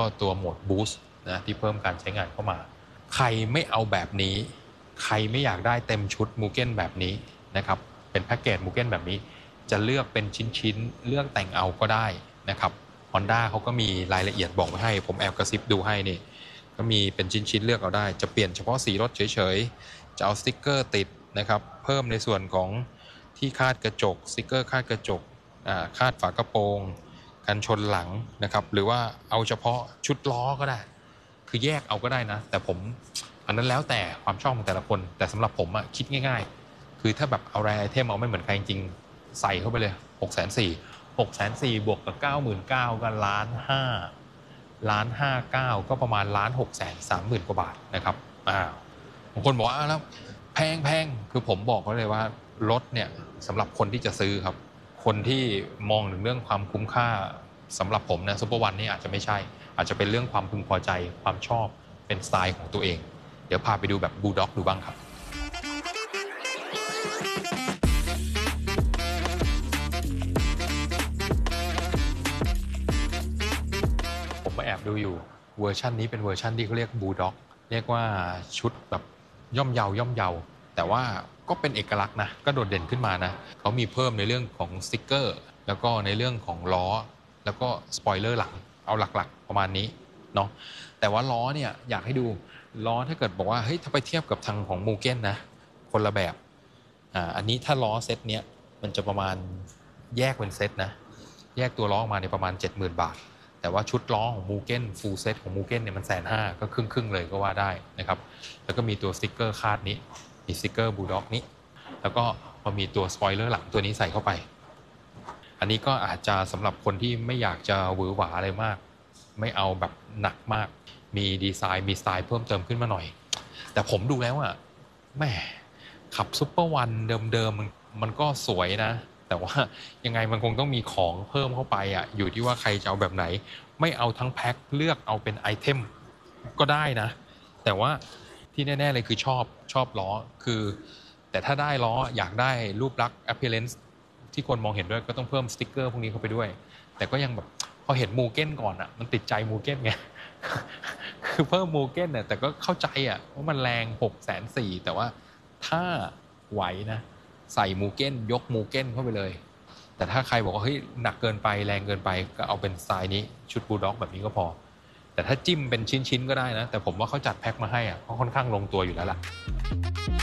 ตัวโหมด Boost นะที่เพิ่มการใช้งานเข้ามาใครไม่เอาแบบนี้ใครไม่อยากได้เต็มชุด Mugen แบบนี้นะครับเป็นแพ็กเกจ Mugen แบบนี้จะเลือกเป็นชิ้นๆเลือกแต่งเอาก็ได้นะครับ Honda เขาก็มีรายละเอียดบอกไว้ให้ผมแอบกระซิบดูให้นี่ก็มีเป็นชิ้นๆเลือกเอาได้จะเปลี่ยนเฉพาะสีรถเฉยๆจะเอาสติ๊กเกอร์ติดนะครับเพิ่มในส่วนของที่คาดกระจกสติ๊กเกอร์คาดกระจกคาดฝากระโปรงกันชนหลังนะครับหรือว่าเอาเฉพาะชุดล้อก็ได้คือแยกเอาก็ได้นะแต่ผมอันนั้นแล้วแต่ความชอบของแต่ละคนแต่สำหรับผมอะคิดง่ายๆคือถ้าแบบเอารายไอเทมเอาไม่เหมือนใครจริงๆใส่เข้าไปเลย640,000 บวกกับ99,000ก็1,500,000ก็ประมาณ1,630,000 กว่าบาทนะครับบางคนบอกว่าแล้วแพงคือผมบอกเขาเลยว่ารถเนี่ยสำหรับคนที่จะซื้อครับคนที่มองถึงเรื่องความคุ้มค่าสำหรับผมนะซุปเปอร์วันนี่อาจจะไม่ใช่อาจจะเป็นเรื่องความพึงพอใจความชอบเป็นสไตล์ของตัวเองเดี๋ยวพาไปดูแบบบูลด็อกดูบ้างครับผมมาแอบดูอยู่เวอร์ชันนี้เป็นเวอร์ชันที่เขาเรียกบูลด็อกเรียกว่าชุดแบบย่อมเยาแต่ว่าก็เป็นเอกลักษณ์นะก็โดดเด่นขึ้นมานะเขามีเพิ่มในเรื่องของสติ๊กเกอร์แล้วก็ในเรื่องของล้อแล้วก็สปอยเลอร์หลังเอาหลักๆประมาณนี้เนาะแต่ว่าล้อเนี่ยอยากให้ดูล้อถ้าเกิดบอกว่าเฮ้ยถ้าไปเทียบกับทางของมูเก้นนะคนละแบบอันนี้ถ้าล้อเซตเนี้ยมันจะประมาณแยกเป็นเซตนะแยกตัวล้อออกมาในประมาณ 70,000 บาทแต่ว่าชุดล้อของมูเก้นฟูลเซตของมูเก้นเนี่ยมัน150,000ก็ครึ่งเลยก็ว่าได้นะครับแล้วก็มีตัวสติ๊กเกอร์คาดนี้มีสติ๊กเกอร์บูลด็อกนี้แล้วก็พอมีตัวสปอยเลอร์หลังตัวนี้ใส่เข้าไปอันนี้ก็อาจจะสำหรับคนที่ไม่อยากจะหวือหวาอะไรมากไม่เอาแบบหนักมากมีดีไซน์มีสไตล์เพิ่มเติมขึ้นมาหน่อยแต่ผมดูแล้วอ่ะแม่ขับซุปเปอร์วันเดิมมันก็สวยนะแต่ว่ายังไงมันคงต้องมีของเพิ่มเข้าไปอ่ะอยู่ที่ว่าใครจะเอาแบบไหนไม่เอาทั้งแพ็คเลือกเอาเป็นไอเทมก็ได้นะแต่ว่าที่แน่ๆเลยคือชอบล้อคือแต่ถ้าได้ล้ออยากได้รูปลักษณ์ appearance ที่คนมองเห็นด้วยก็ต้องเพิ่มสติ๊กเกอร์พวกนี้เข้าไปด้วยแต่ก็ยังแบบพอเห็นมูเก้นก่อนอ่ะมันติดใจมูเก้นไง คือเพิ่มมูเก้นเนี่ยแต่ก็เข้าใจอ่ะว่ามันแรง640,000แต่ว่าถ้าไหวนะใส่มูเก้นยกมูเก้นเข้าไปเลยแต่ถ้าใครบอกว่าเฮ้ยหนักเกินไปแรงเกินไปก็เอาเป็นสไตล์นี้ชุดบูลด็อกแบบนี้ก็พอแต่ถ้าจิ้มเป็นชิ้นๆก็ได้นะแต่ผมว่าเขาจัดแพ็คมาให้อ่ะเขาค่อนข้างลงตัวอยู่แล้วล่ะ